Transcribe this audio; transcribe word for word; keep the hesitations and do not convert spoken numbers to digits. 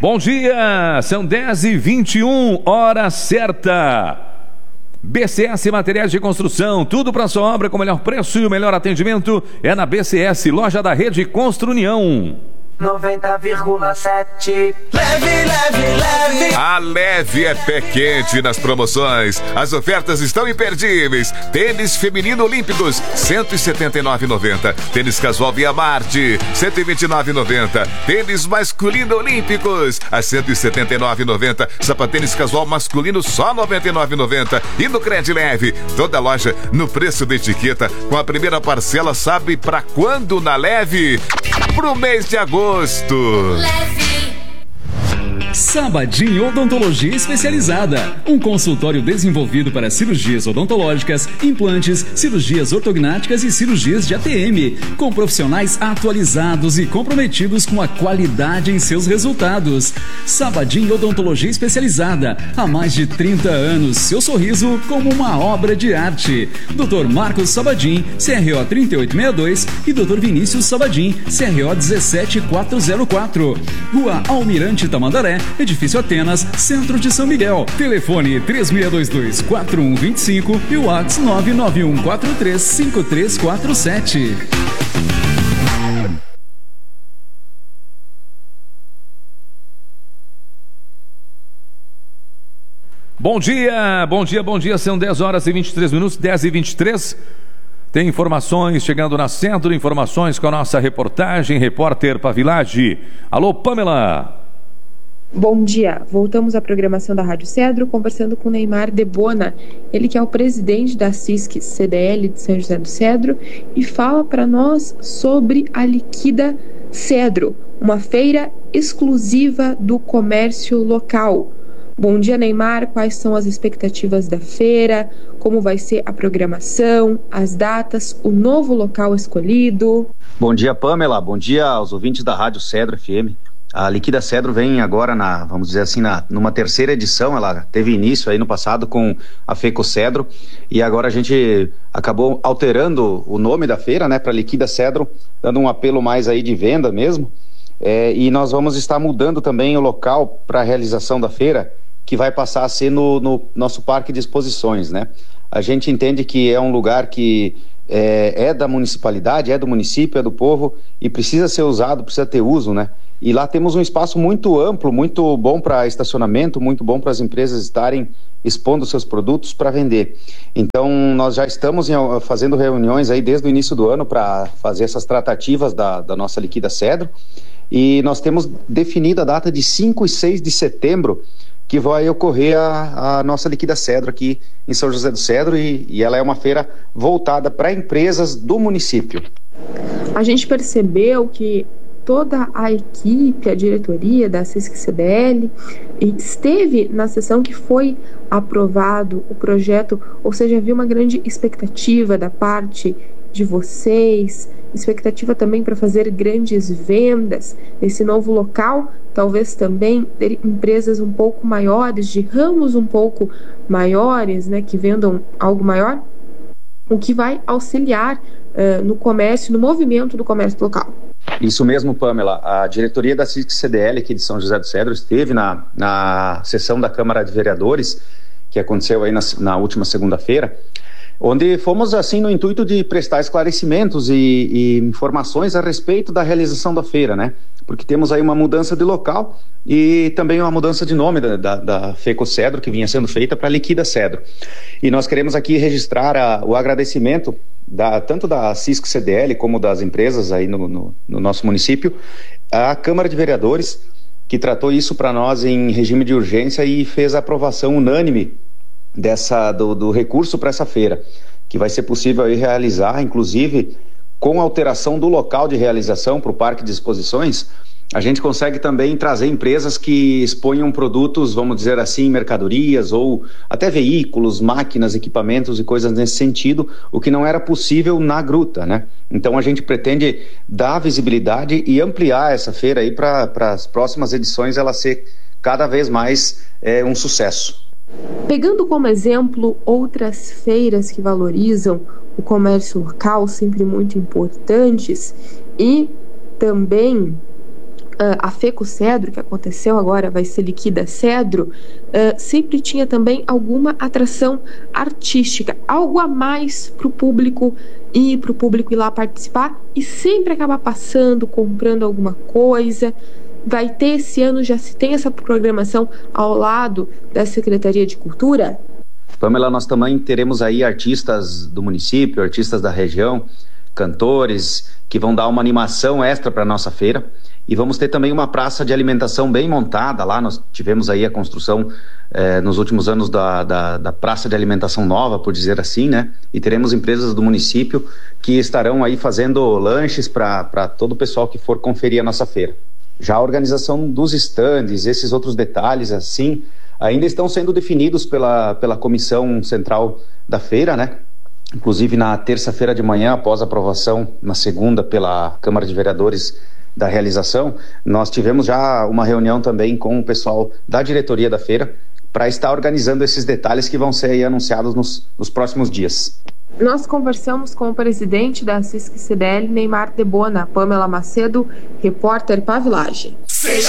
Bom dia, são dez e vinte e um, hora certa. B C S Materiais de Construção, tudo para sua obra com o melhor preço e o melhor atendimento é na B C S, loja da rede Construnião. noventa vírgula sete. Leve, leve, leve. A Leve é pé quente nas promoções. As ofertas estão imperdíveis. Tênis feminino olímpicos, cento e setenta e nove reais e noventa centavos. Tênis casual Via Marte, cento e vinte e nove reais e noventa centavos. Tênis masculino olímpicos, a cento e setenta e nove reais e noventa centavos. Sapatênis casual masculino, só noventa e nove reais e noventa centavos. E no Cred Leve, toda loja no preço da etiqueta, com a primeira parcela, sabe pra quando na Leve? Pro mês de agosto. Leve. Sabadim Odontologia Especializada, um consultório desenvolvido para cirurgias odontológicas, implantes, cirurgias ortognáticas e cirurgias de A T M, com profissionais atualizados e comprometidos com a qualidade em seus resultados. Sabadim Odontologia Especializada, há mais de trinta anos, seu sorriso como uma obra de arte. doutor Marcos Sabadim, C R O trinta e oito sessenta e dois e doutor Vinícius Sabadim, C R O dezessete mil quatrocentos e quatro. Rua Almirante Tamandaré, Edifício Atenas, Centro de São Miguel. Telefone três seis dois dois, quatro um dois cinco e o WhatsApp nove nove um quatro três cinco três quatro sete. Bom dia, bom dia, bom dia, são dez horas e vinte e três minutos, dez e vinte e três. Tem informações chegando na Centro, informações com a nossa reportagem, repórter Pavilage. Alô, Pamela. Bom dia, voltamos à programação da Rádio Cedro, conversando com Neymar Debona, ele que é o presidente da C I S C C D L de São José do Cedro, e fala para nós sobre a Liquida Cedro, uma feira exclusiva do comércio local. Bom dia, Neymar, quais são as expectativas da feira, como vai ser a programação, as datas, o novo local escolhido? Bom dia, Pamela, bom dia aos ouvintes da Rádio Cedro F M. A Liquida Cedro vem agora, na, vamos dizer assim, na, numa terceira edição. Ela teve início aí no passado com a FECO Cedro e agora a gente acabou alterando o nome da feira, né, para Liquida Cedro, dando um apelo mais aí de venda mesmo. É, e nós vamos estar mudando também o local para a realização da feira, que vai passar a ser no, no nosso parque de exposições, né? A gente entende que é um lugar que é, é da municipalidade, é do município, é do povo e precisa ser usado, precisa ter uso, né? E lá temos um espaço muito amplo, muito bom para estacionamento, muito bom para as empresas estarem expondo seus produtos para vender. Então, nós já estamos em, fazendo reuniões aí desde o início do ano para fazer essas tratativas da, da nossa Liquida Cedro. E nós temos definida a data de cinco e seis de setembro, que vai ocorrer a, a nossa Liquida Cedro aqui em São José do Cedro, e, e ela é uma feira voltada para empresas do município. A gente percebeu que toda a equipe, a diretoria da C I S C C D L esteve na sessão que foi aprovado o projeto, ou seja, havia uma grande expectativa da parte de vocês, expectativa também para fazer grandes vendas nesse novo local, talvez também ter empresas um pouco maiores, de ramos um pouco maiores, né, que vendam algo maior, o que vai auxiliar uh, no comércio, no movimento do comércio local. Isso mesmo, Pamela. A diretoria da C I S C C D L aqui de São José do Cedro esteve na, na sessão da Câmara de Vereadores, que aconteceu aí na, na última segunda-feira, onde fomos assim no intuito de prestar esclarecimentos e, e informações a respeito da realização da feira, né? Porque temos aí uma mudança de local e também uma mudança de nome da, da, da FECO Cedro, que vinha sendo feita para Liquida Cedro. E nós queremos aqui registrar a, o agradecimento da, tanto da C I S C C D L como das empresas aí no, no, no nosso município, à Câmara de Vereadores, que tratou isso para nós em regime de urgência e fez a aprovação unânime dessa, do, do recurso para essa feira, que vai ser possível aí realizar, inclusive com alteração do local de realização para o parque de exposições. A gente consegue também trazer empresas que exponham produtos, vamos dizer assim, mercadorias ou até veículos, máquinas, equipamentos e coisas nesse sentido, o que não era possível na gruta, né? Então a gente pretende dar visibilidade e ampliar essa feira aí para as próximas edições ela ser cada vez mais é, um sucesso. Pegando como exemplo outras feiras que valorizam o comércio local, sempre muito importantes, e também a FECO Cedro, que aconteceu agora, vai ser Liquida Cedro, uh, sempre tinha também alguma atração artística, algo a mais para o público ir, para o público ir lá participar e sempre acabar passando, comprando alguma coisa. Vai ter esse ano, já se tem essa programação ao lado da Secretaria de Cultura? Pamela, nós também teremos aí artistas do município, artistas da região, cantores, que vão dar uma animação extra para a nossa feira. E vamos ter também uma praça de alimentação bem montada lá. Nós tivemos aí a construção eh, nos últimos anos da, da, da praça de alimentação nova, por dizer assim, né? E teremos empresas do município que estarão aí fazendo lanches para todo o pessoal que for conferir a nossa feira. Já a organização dos estandes, esses outros detalhes, assim, ainda estão sendo definidos pela, pela comissão central da feira, né? Inclusive na terça-feira de manhã, após a aprovação na segunda pela Câmara de Vereadores da realização, nós tivemos já uma reunião também com o pessoal da diretoria da feira para estar organizando esses detalhes que vão ser aí anunciados nos, nos próximos dias. Nós conversamos com o presidente da C I S C-C D L, Neymar Debona. Pamela Macedo, repórter Pavilagem. Seja